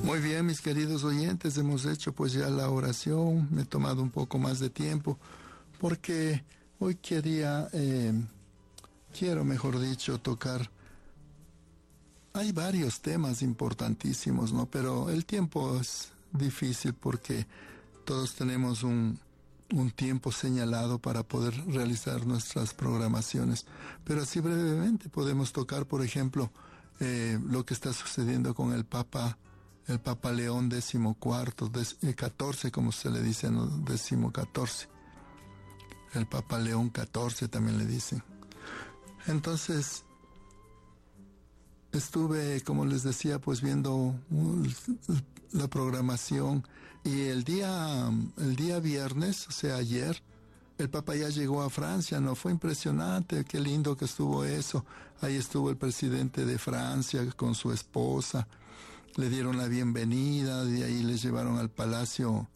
Muy bien, mis queridos oyentes, hemos hecho pues ya la oración. Me he tomado un poco más de tiempo porque hoy quiero mejor dicho, tocar. Hay varios temas importantísimos, ¿no? Pero el tiempo es difícil porque todos tenemos un tiempo señalado para poder realizar nuestras programaciones. Pero así brevemente podemos tocar, por ejemplo, lo que está sucediendo con el Papa León XIV, como se le dice, ¿no? XIV. El Papa León XIV también le dicen. Entonces, estuve, como les decía, pues viendo la programación, y el día viernes, o sea, ayer, el Papa ya llegó a Francia, ¿no? Fue impresionante, qué lindo que estuvo eso. Ahí estuvo el presidente de Francia con su esposa, le dieron la bienvenida, de ahí les llevaron al palacio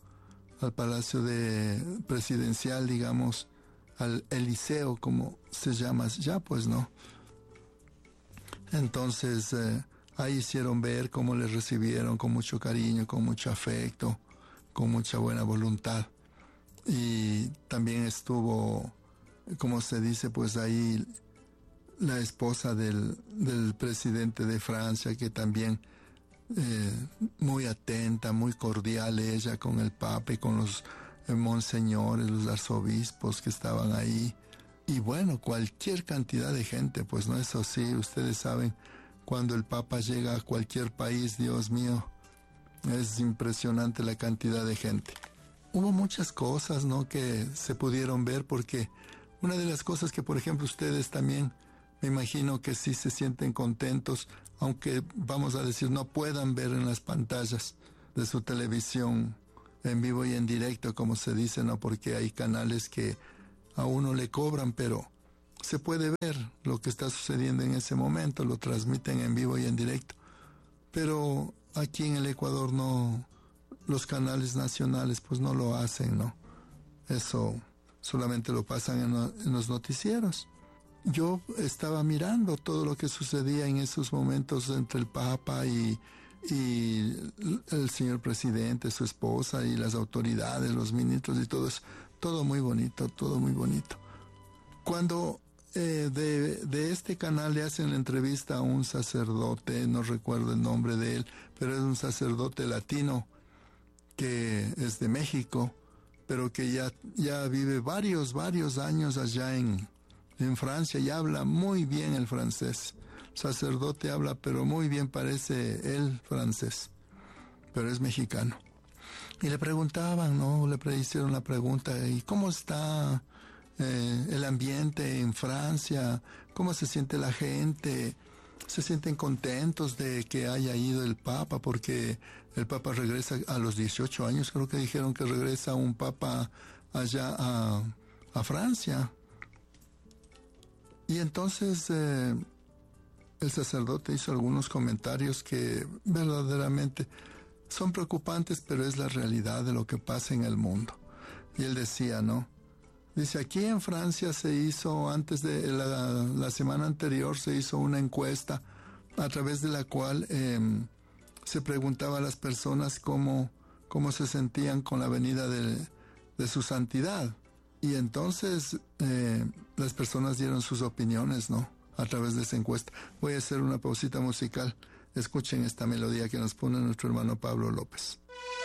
presidencial, digamos, al Eliseo, como se llama ya, pues, ¿no? Entonces, ahí hicieron ver cómo les recibieron con mucho cariño, con mucho afecto, con mucha buena voluntad. Y también estuvo, como se dice, pues ahí la esposa del presidente de Francia, que también muy atenta, muy cordial ella con el Papa y con los monseñores, los arzobispos que estaban ahí. Y bueno, cualquier cantidad de gente, pues no, eso sí, ustedes saben, cuando el Papa llega a cualquier país, Dios mío, es impresionante la cantidad de gente. Hubo muchas cosas, ¿no?, que se pudieron ver, porque una de las cosas que, por ejemplo, ustedes también, me imagino que sí se sienten contentos, aunque, vamos a decir, no puedan ver en las pantallas de su televisión en vivo y en directo, como se dice, ¿no?, porque hay canales que a uno le cobran, pero se puede ver lo que está sucediendo en ese momento, lo transmiten en vivo y en directo. Pero aquí en el Ecuador no, los canales nacionales pues no lo hacen, ¿no? Eso solamente lo pasan en los noticieros. Yo estaba mirando todo lo que sucedía en esos momentos entre el Papa y el señor presidente, su esposa y las autoridades, los ministros y todo eso. Todo muy bonito, todo muy bonito. Cuando de este canal le hacen la entrevista a un sacerdote, no recuerdo el nombre de él, pero es un sacerdote latino que es de México, pero que ya vive varios años allá en Francia y habla muy bien el francés. El sacerdote habla pero muy bien, parece él francés, pero es mexicano. Y le preguntaban, ¿no? Le hicieron la pregunta, ¿y cómo está el ambiente en Francia? ¿Cómo se siente la gente? ¿Se sienten contentos de que haya ido el Papa? Porque el Papa regresa a los 18 años, creo que dijeron que regresa un Papa allá a Francia. Y entonces el sacerdote hizo algunos comentarios que verdaderamente son preocupantes, pero es la realidad de lo que pasa en el mundo. Y él decía, ¿no? Dice, aquí en Francia se hizo, antes de la semana anterior, se hizo una encuesta a través de la cual se preguntaba a las personas cómo se sentían con la venida de su santidad. Y entonces las personas dieron sus opiniones, ¿no?, a través de esa encuesta. Voy a hacer una pausita musical. Escuchen esta melodía que nos pone nuestro hermano Pablo López.